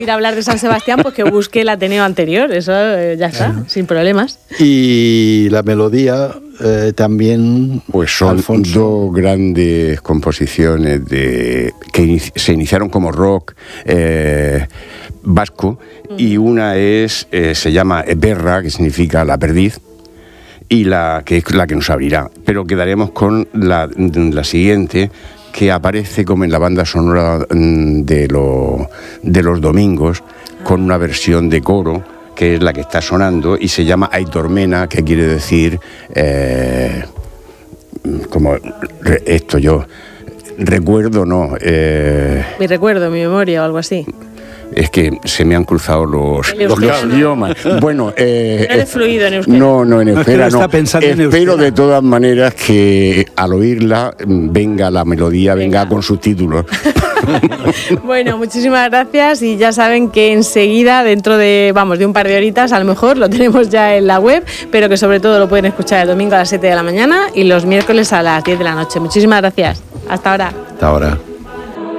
Ir a hablar de San Sebastián, pues que busque el Ateneo anterior, eso ya está, sin problemas. Y la melodía también... Pues son Alfonso. dos grandes composiciones que se iniciaron como rock vasco, y una se llama Eperra, que significa la perdiz, y que es la que nos abrirá. Pero quedaremos con la siguiente, que aparece como en la banda sonora de los domingos, con una versión de coro, que es la que está sonando, y se llama Aitormena, que quiere decir, como esto yo recuerdo, no. Mi recuerdo, mi memoria o algo así. Es que se me han cruzado los idiomas. Bueno, no eres fluido en euskera. No, en euskera no. Está pensando en Espero euskera. de todas maneras que al oírla venga la melodía, venga con subtítulos. Bueno, muchísimas gracias, y ya saben que enseguida, dentro de un par de horitas, a lo mejor lo tenemos ya en la web, pero que sobre todo lo pueden escuchar el domingo a las 7 de la mañana y los miércoles a las 10 de la noche. Muchísimas gracias. Hasta ahora. Hasta ahora.